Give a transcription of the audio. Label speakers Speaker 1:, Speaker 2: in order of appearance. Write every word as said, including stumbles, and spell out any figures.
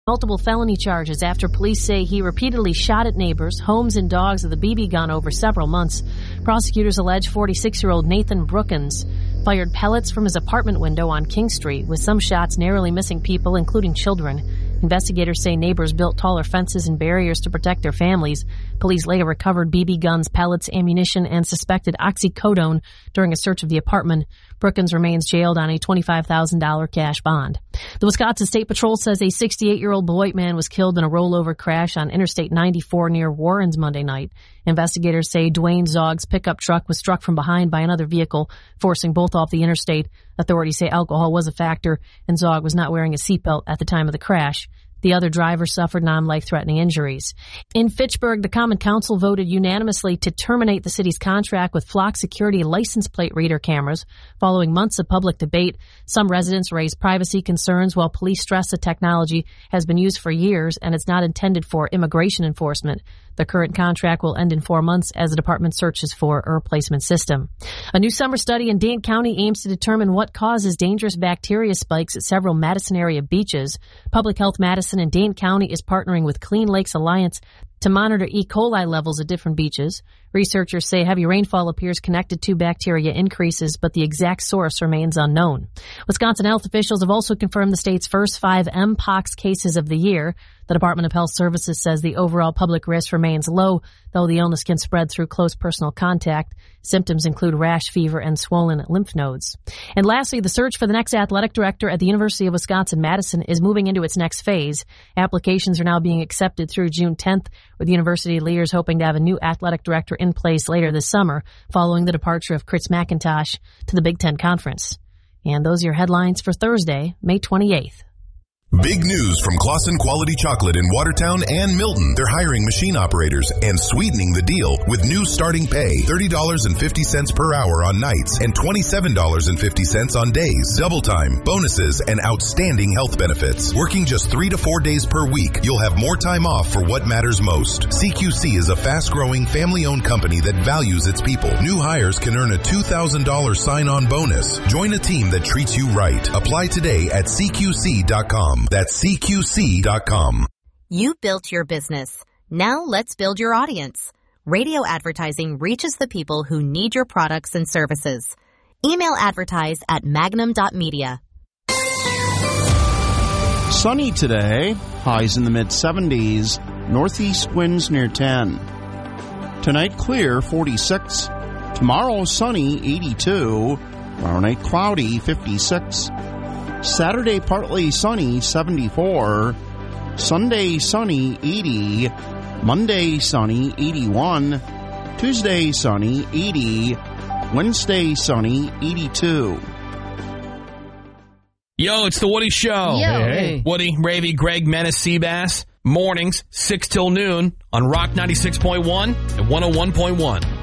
Speaker 1: multiple felony charges after police say he repeatedly shot at neighbors, homes, and dogs with a B B gun over several months. Prosecutors allege forty-six-year-old Nathan Brookins fired pellets from his apartment window on King Street, with some shots narrowly missing people, including children. Investigators say neighbors built taller fences and barriers to protect their families. Police later recovered B B guns, pellets, ammunition, and suspected oxycodone during a search of the apartment. Brookins remains jailed on a twenty-five thousand dollars cash bond. The Wisconsin State Patrol says a sixty-eight-year-old white man was killed in a rollover crash on Interstate ninety-four near Warrens Monday night. Investigators say Dwayne Zogg's pickup truck was struck from behind by another vehicle, forcing both off the interstate. Authorities say alcohol was a factor, and Zogg was not wearing a seatbelt at the time of the crash. The other driver suffered non-life-threatening injuries. In Fitchburg, the Common Council voted unanimously to terminate the city's contract with Flock Security license plate reader cameras. Following months of public debate, some residents raised privacy concerns, while police stress the technology has been used for years and it's not intended for immigration enforcement. The current contract will end in four months as the department searches for a replacement system. A new summer study in Dane County aims to determine what causes dangerous bacteria spikes at several Madison area beaches. Public Health Madison and Dane County is partnering with Clean Lakes Alliance to monitor E. coli levels at different beaches. Researchers say heavy rainfall appears connected to bacteria increases, but the exact source remains unknown. Wisconsin health officials have also confirmed the state's first five M pox cases of the year. The Department of Health Services says the overall public risk remains low, though the illness can spread through close personal contact. Symptoms include rash, fever, and swollen lymph nodes. And lastly, the search for the next athletic director at the University of Wisconsin-Madison is moving into its next phase. Applications are now being accepted through June tenth, with university leaders hoping to have a new athletic director in place later this summer, following the departure of Chris McIntosh to the Big Ten Conference. And those are your headlines for Thursday, May twenty-eighth.
Speaker 2: Big news from Claussen Quality Chocolate in Watertown and Milton. They're hiring machine operators and sweetening the deal with new starting pay, thirty dollars and fifty cents per hour on nights and twenty-seven dollars and fifty cents on days. Double time, bonuses, and outstanding health benefits. Working just three to four days per week, you'll have more time off for what matters most. C Q C is a fast-growing, family-owned company that values its people. New hires can earn a two thousand dollars sign-on bonus. Join a team that treats you right. Apply today at C Q C dot com. That's C Q C dot com.
Speaker 3: You built your business. Now let's build your audience. Radio advertising reaches the people who need your products and services. Email advertise at magnum dot media.
Speaker 4: Sunny today, highs in the mid seventies, northeast winds near ten. Tonight clear, forty-six. Tomorrow sunny, eighty-two. Tomorrow night cloudy, fifty-six. Saturday partly sunny, seventy-four. Sunday sunny, eighty. Monday sunny, eighty-one. Tuesday sunny, eighty. Wednesday sunny, eighty-two.
Speaker 5: Yo, it's the Woody Show.
Speaker 1: Yo.
Speaker 5: Hey. Woody, Ravy, Greg, Menace, Seabass. Mornings, six till noon on Rock ninety-six point one and one oh one point one.